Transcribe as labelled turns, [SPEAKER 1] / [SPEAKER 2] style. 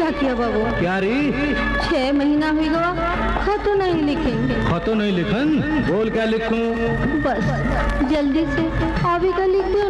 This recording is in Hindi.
[SPEAKER 1] क्या किया बाबू?
[SPEAKER 2] क्या री?
[SPEAKER 1] 6 महीना हुई गवा, खत नहीं लिखेंगे।
[SPEAKER 2] खतो नहीं लिखन? बोल क्या लिखूं?
[SPEAKER 1] बस जल्दी से अभी का लिख दो